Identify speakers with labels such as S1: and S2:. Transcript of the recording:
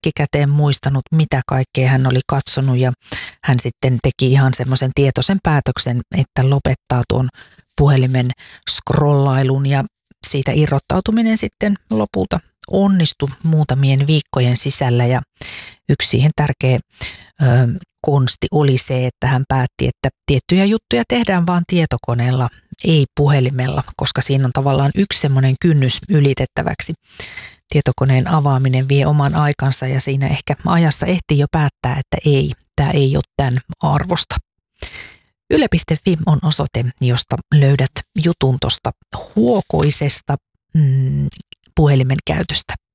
S1: jälkikäteen muistanut, mitä kaikkea hän oli katsonut ja hän sitten teki ihan semmoisen tietoisen päätöksen, että lopettaa tuon puhelimen scrollailun ja siitä irrottautuminen sitten lopulta onnistui muutamien viikkojen sisällä ja yksi siihen tärkeä konsti oli se, että hän päätti, että tiettyjä juttuja tehdään vaan tietokoneella, ei puhelimella, koska siinä on tavallaan yksi semmoinen kynnys ylitettäväksi. Tietokoneen avaaminen vie oman aikansa ja siinä ehkä ajassa ehtii jo päättää, että ei, tämä ei ole tämän arvosta. Yle.fi on osoite, josta löydät jutun tuosta huokoisesta puhelimen käytöstä.